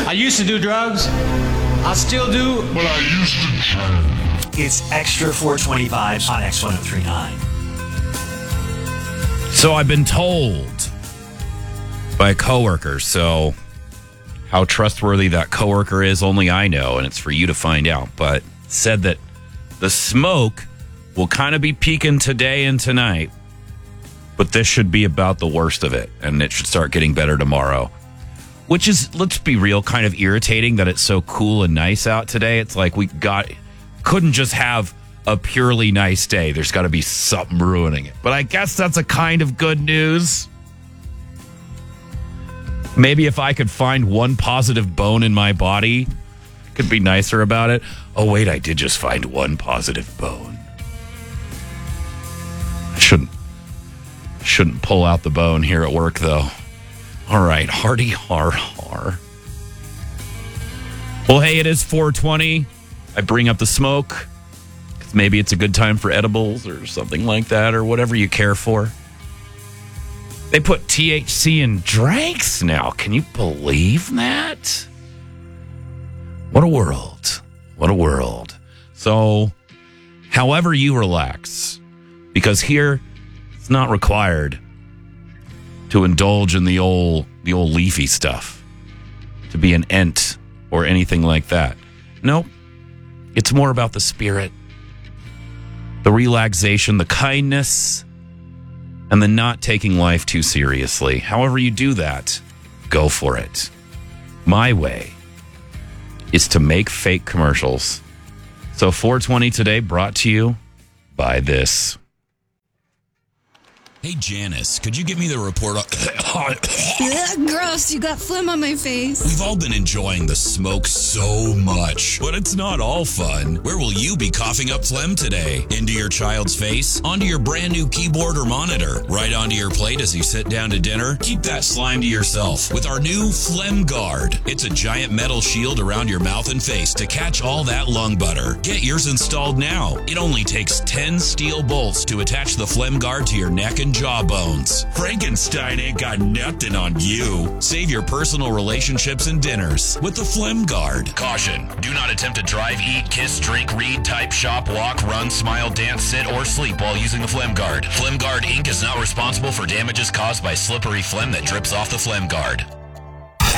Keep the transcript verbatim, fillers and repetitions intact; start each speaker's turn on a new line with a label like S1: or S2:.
S1: I used to do drugs. I still do.
S2: But I used to drink.
S3: It's Extra four twenty vibes on X one oh three point nine.
S4: So I've been told by a coworker, so how trustworthy that coworker is, only I know, and it's for you to find out. But said that the smoke will kind of be peaking today and tonight, but this should be about the worst of it, and it should start getting better tomorrow. Which is, let's be real, kind of irritating that it's so cool and nice out today. It's like we got couldn't just have a purely nice day. There's got to be something ruining it. But I guess that's a kind of good news. Maybe if I could find one positive bone in my body, I could be nicer about it. Oh, wait, I did just find one positive bone. I shouldn't, shouldn't pull out the bone here at work, though. All right, hearty har har. Well, hey, it is four twenty. I bring up the smoke. Maybe it's a good time for edibles or something like that, or whatever you care for. They put T H C in drinks now. Can you believe that? What a world. What a world. So, however you relax, because here it's not required to indulge in the old the old leafy stuff, to be an ent or anything like that. Nope. It's more about the spirit, the relaxation, the kindness, and the not taking life too seriously. However you do that, go for it. My way is to make fake commercials. So four twenty today brought to you by this.
S5: Hey, Janice, could you give me the report on...
S6: Ugh, gross, you got phlegm on my face.
S5: We've all been enjoying the smoke so much, but it's not all fun. Where will you be coughing up phlegm today? Into your child's face? Onto your brand new keyboard or monitor? Right onto your plate as you sit down to dinner? Keep that slime to yourself with our new Phlegm Guard. It's a giant metal shield around your mouth and face to catch all that lung butter. Get yours installed now. It only takes ten steel bolts to attach the Phlegm Guard to your neck and jawbones. Frankenstein ain't got nothing on you. Save your personal relationships and dinners with the Phlegm Guard. Caution, do not attempt to drive, eat, kiss, drink, read, type, shop, walk, run, smile, dance, sit, or sleep while using the Phlegm Guard. Phlegm Guard Incorporated is not responsible for damages caused by slippery phlegm that drips off the Phlegm Guard.